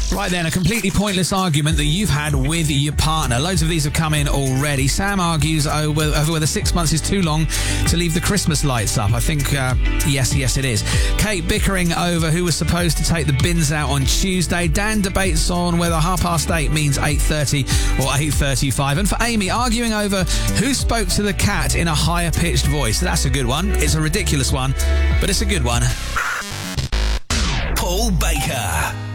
Right then, a completely pointless argument that you've had with your partner. Loads of these have come in already. Sam argues over whether 6 months is too long to leave the Christmas lights up. I think, yes, it is. Kate bickering over who was supposed to take the bins out on Tuesday. Dan debates on whether 8:30 means 8:30 or 8:35. And for Amy, arguing over who spoke to the cat in a higher pitched voice. That's a good one. It's a ridiculous one, but it's a good one. Paul Baker.